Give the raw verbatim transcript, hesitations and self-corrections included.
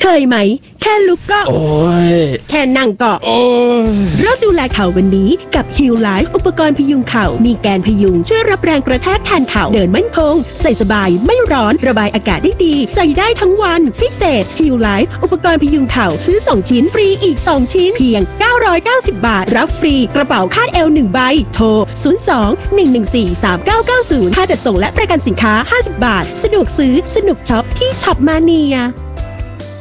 เคยไหมแค่ลุกก็โอ้ยแค่นั่งก็โอ้ยเริ่มดูแลเข่าวันนี้กับ Heal Life อุปกรณ์พยุงเข่ามีแกนพยุงช่วยรับแรงกระแทกแทนเข่าเดินมั่นคงใส่สบายไม่ร้อนระบายอากาศได้ดีใส่ได้ทั้งวันพิเศษ Heal Life อุปกรณ์พยุงเข่าซื้อสองชิ้นฟรีอีกสองชิ้นเพียงเก้าร้อยเก้าสิบบาทรับฟรีกระเป๋าคาดเอวหนึ่งใบโทรศูนย์ สอง หนึ่ง หนึ่ง สี่ สาม เก้า เก้า ศูนย์ค่าจัดส่งและประกันสินค้าห้าสิบบาทสะดวกซื้อสนุกช็อปที่ช็อปมาเนีย